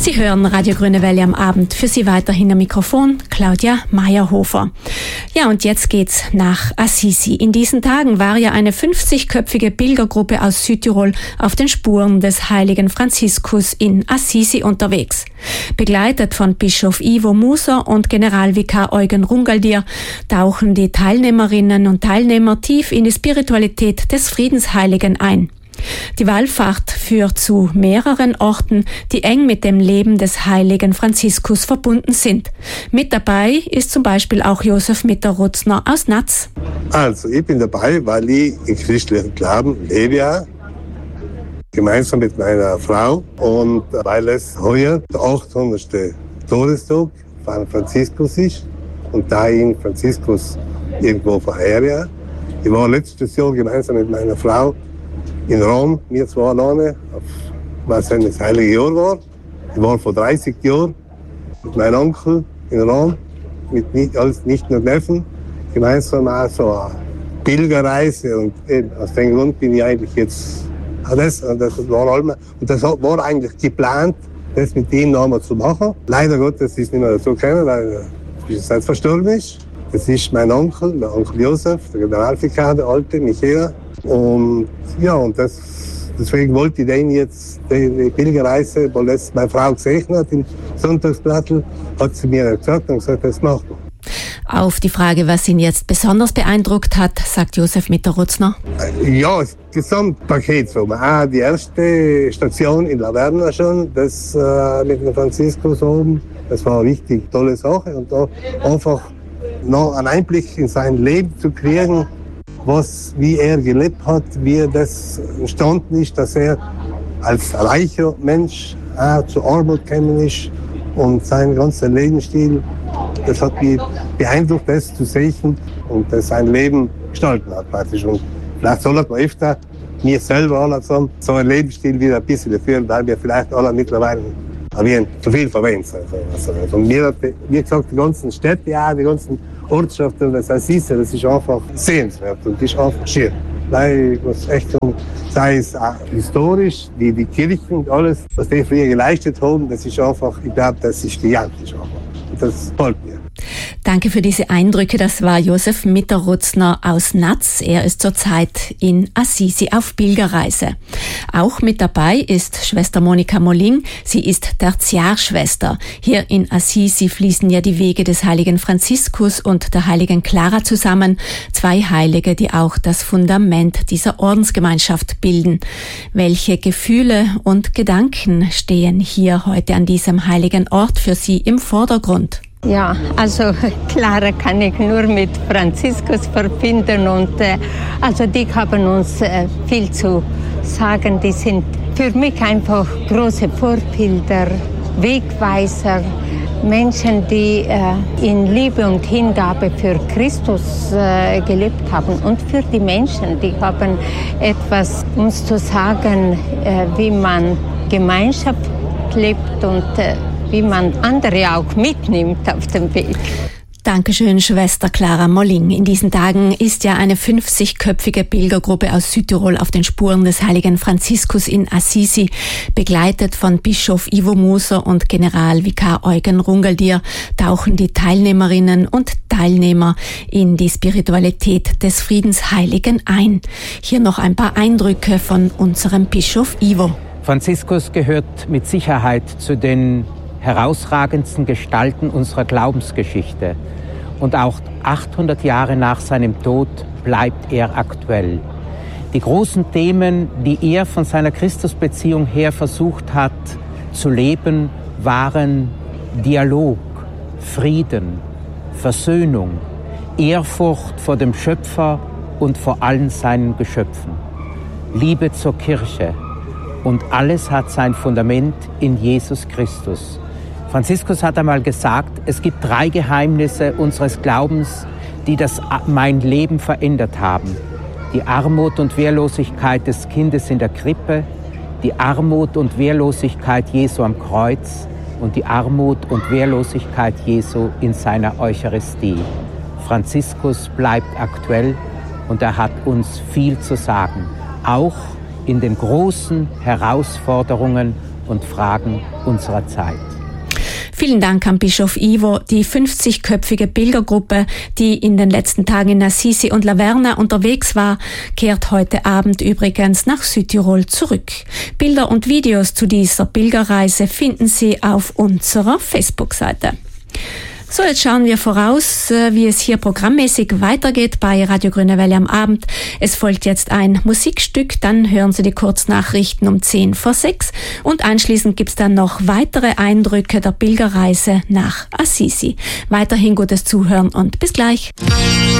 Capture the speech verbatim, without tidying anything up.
Sie hören Radio Grüne Welle am Abend. Für Sie weiterhin am Mikrofon Claudia Meyerhofer. Ja, und jetzt geht's nach Assisi. In diesen Tagen war ja eine fünfzigköpfige Pilgergruppe aus Südtirol auf den Spuren des heiligen Franziskus in Assisi unterwegs. Begleitet von Bischof Ivo Muser und Generalvikar Eugen Rungaldier tauchen die Teilnehmerinnen und Teilnehmer tief in die Spiritualität des Friedensheiligen ein. Die Wallfahrt führt zu mehreren Orten, die eng mit dem Leben des heiligen Franziskus verbunden sind. Mit dabei ist zum Beispiel auch Josef Mitterrutzner aus Natz. Also ich bin dabei, weil ich im christlichen Glauben lebe ja, gemeinsam mit meiner Frau, und weil es heuer der achthundertste Todestag von Franziskus ist und da ihn Franziskus irgendwo verehrt. Ich war letztes Jahr gemeinsam mit meiner Frau in Rom, wir zwei alleine, was ein heiliges Jahr war. Ich war vor dreißig Jahren mit meinem Onkel in Rom, mit nicht, alles nicht nur Neffen, gemeinsam auch so eine Pilgerreise, und eben aus dem Grund bin ich eigentlich jetzt das, und das war allem, und das war eigentlich geplant, das mit ihm nochmal zu machen. Leider Gottes ist es nicht mehr dazu gekommen, weil er seit verstorben ist. Das ist mein Onkel, der Onkel Josef, der Generalvikar, der alte Michaela. Und ja, und das, deswegen wollte ich den jetzt, die Pilgerreise, weil das meine Frau gesehen hat im Sonntagsblattel, hat sie mir gesagt und gesagt, das macht man. Auf die Frage, was ihn jetzt besonders beeindruckt hat, sagt Josef Mitterrutzner. Ja, das Gesamtpaket so. Auch die erste Station in Laverna schon, das äh, mit dem Franziskus oben, das war eine richtig tolle Sache. Und da einfach noch einen Einblick in sein Leben zu kriegen, was, wie er gelebt hat, wie er das entstanden ist, dass er als reicher Mensch auch zur Armut gekommen ist und sein ganzer Lebensstil, das hat mich beeindruckt, das zu sehen und das sein Leben gestalten hat praktisch. Und vielleicht soll man öfter mir selber alle so, so einen Lebensstil wieder ein bisschen führen, weil wir vielleicht alle mittlerweile haben zu viel verwendet. Also, also, und mir hat, wie gesagt, die ganzen Städte, ja, die ganzen Ortschaften, das Assisi, das ist einfach sehenswert und das ist einfach schön. Weil ich muss echt sagen, sei es auch historisch, die, die Kirchen und alles, was die früher geleistet haben, das ist einfach, ich glaube, das ist gigantisch einfach. Und das gefällt mir. Danke für diese Eindrücke. Das war Josef Mitterrutzner aus Natz. Er ist zurzeit in Assisi auf Pilgerreise. Auch mit dabei ist Schwester Monika Molling. Sie ist Tertiarschwester. Hier in Assisi fließen ja die Wege des heiligen Franziskus und der heiligen Clara zusammen. Zwei Heilige, die auch das Fundament dieser Ordensgemeinschaft bilden. Welche Gefühle und Gedanken stehen hier heute an diesem heiligen Ort für Sie im Vordergrund? Ja, also Clara kann ich nur mit Franziskus verbinden und äh, also die haben uns äh, viel zu sagen. Die sind für mich einfach große Vorbilder, Wegweiser, Menschen, die äh, in Liebe und Hingabe für Christus äh, gelebt haben und für die Menschen. Die haben etwas uns zu sagen, äh, wie man Gemeinschaft lebt und äh, wie man andere auch mitnimmt auf dem Weg. Dankeschön, Schwester Clara Molling. In diesen Tagen ist ja eine fünfzigköpfige Pilgergruppe aus Südtirol auf den Spuren des heiligen Franziskus in Assisi, begleitet von Bischof Ivo Muser und Generalvikar Eugen Rungaldier, tauchen die Teilnehmerinnen und Teilnehmer in die Spiritualität des Friedensheiligen ein. Hier noch ein paar Eindrücke von unserem Bischof Ivo. Franziskus gehört mit Sicherheit zu den herausragendsten Gestalten unserer Glaubensgeschichte. Und auch achthundert Jahre nach seinem Tod bleibt er aktuell. Die großen Themen, die er von seiner Christusbeziehung her versucht hat zu leben, waren Dialog, Frieden, Versöhnung, Ehrfurcht vor dem Schöpfer und vor allen seinen Geschöpfen, Liebe zur Kirche. Und alles hat sein Fundament in Jesus Christus. Franziskus hat einmal gesagt, es gibt drei Geheimnisse unseres Glaubens, die das mein Leben verändert haben. Die Armut und Wehrlosigkeit des Kindes in der Krippe, die Armut und Wehrlosigkeit Jesu am Kreuz und die Armut und Wehrlosigkeit Jesu in seiner Eucharistie. Franziskus bleibt aktuell und er hat uns viel zu sagen, auch in den großen Herausforderungen und Fragen unserer Zeit. Vielen Dank an Bischof Ivo. Die fünfzigköpfige Pilgergruppe, die in den letzten Tagen in Assisi und Laverna unterwegs war, kehrt heute Abend übrigens nach Südtirol zurück. Bilder und Videos zu dieser Pilgerreise finden Sie auf unserer Facebook-Seite. So, jetzt schauen wir voraus, wie es hier programmmäßig weitergeht bei Radio Grüne Welle am Abend. Es folgt jetzt ein Musikstück, dann hören Sie die Kurznachrichten um zehn vor sechs und anschließend gibt's dann noch weitere Eindrücke der Pilgerreise nach Assisi. Weiterhin gutes Zuhören und bis gleich.